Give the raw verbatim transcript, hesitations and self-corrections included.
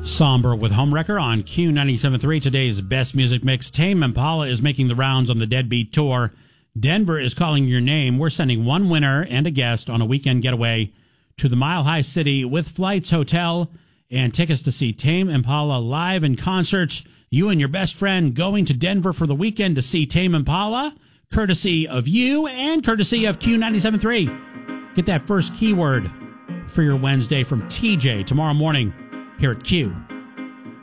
Somber with Homewrecker on Q ninety-seven point three. Today's best music mix. Tame Impala is making the rounds on the Deadbeat Tour. Denver is calling your name. We're sending one winner and a guest on a weekend getaway to the Mile High City with flights, hotel, and tickets to see Tame Impala live in concert. You and your best friend going to Denver for the weekend to see Tame Impala, courtesy of you and courtesy of Q ninety-seven point three. Get that first keyword for your Wednesday from T J tomorrow morning here at Q.